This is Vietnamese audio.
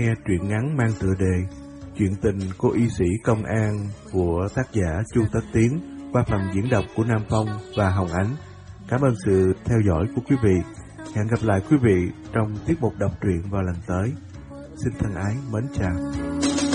Nghe truyện ngắn mang tựa đề Chuyện tình cô y sĩ công an của tác giả Chu Tất Tiến qua phần diễn đọc của Nam Phong và Hồng Ánh. Cảm ơn sự theo dõi của quý vị. Hẹn gặp lại quý vị trong tiết mục đọc truyện vào lần tới. Xin thân ái mến chào.